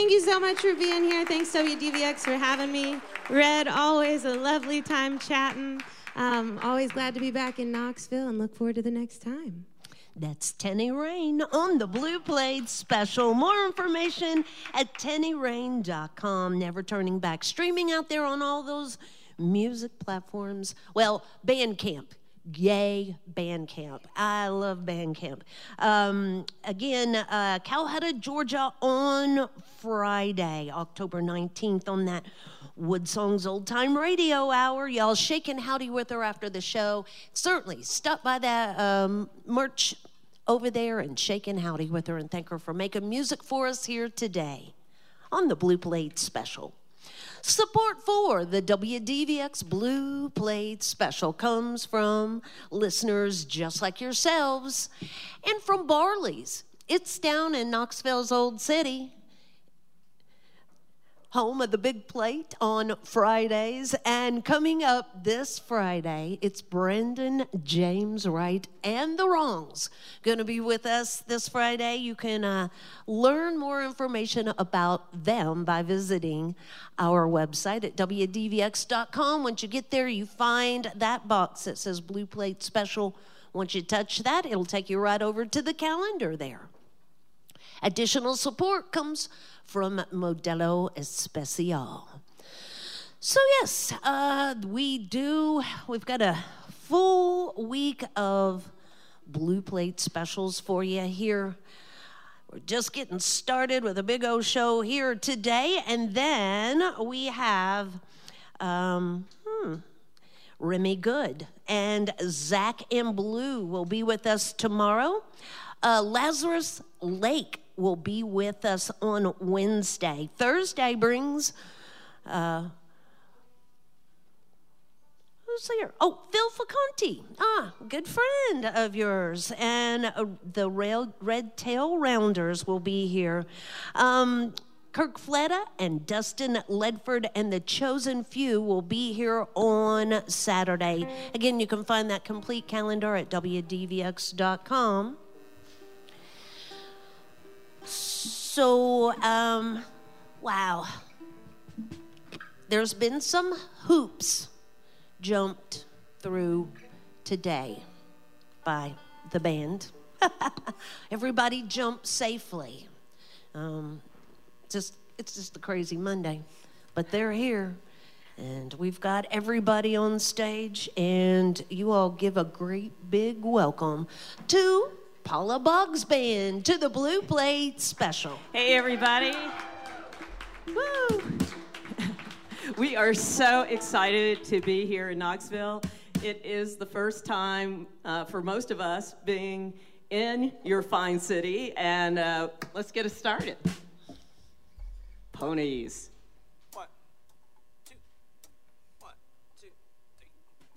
thank you so much for being here. Thanks, WDVX, for having me. Red, always a lovely time chatting. Always glad to be back in Knoxville and look forward to the next time. That's Tenny Rain on the Blue Plate Special. More information at tennyrain.com. Never Turning Back. Streaming out there on all those music platforms. Well, Bandcamp. Yay, Bandcamp. I love Bandcamp. Again, Calheta, Georgia on Friday, October 19th on that Wood Songs Old Time Radio Hour. Y'all shaking howdy with her after the show. Certainly stop by that merch over there and shaking howdy with her and thank her for making music for us here today on the Blue Plate Special. Support for the WDVX Blue Plate Special comes from listeners just like yourselves and from Barley's. It's down in Knoxville's Old City, home of the Big Plate on Fridays. And coming up this Friday, it's Brendan James Wright and the Wrongs going to be with us this Friday. You can learn more information about them by visiting our website at WDVX.com. Once you get there, you find that box that says Blue Plate Special. Once you touch that, it'll take you right over to the calendar there. Additional support comes from Modelo Especial. So yes, we've got a full week of Blue Plate Specials for you here. We're just getting started with a big old show here today, and then we have Remy Good and Zach and Blue will be with us tomorrow. Lazarus Lake will be with us on Wednesday. Thursday brings, who's here? Oh, Phil Faconti, good friend of yours. And the Red Tail Rounders will be here. Kirk Fletta and Dustin Ledford and the Chosen Few will be here on Saturday. Again, you can find that complete calendar at WDVX.com. So, wow. There's been some hoops jumped through today by the band. Everybody jumped safely. It's just a crazy Monday, but they're here. And we've got everybody on stage, and you all give a great big welcome to Paula Boggs Band to the Blue Plate Special. Hey, everybody. Woo! We are so excited to be here in Knoxville. It is the first time for most of us being in your fine city, and let's get it started. Ponies.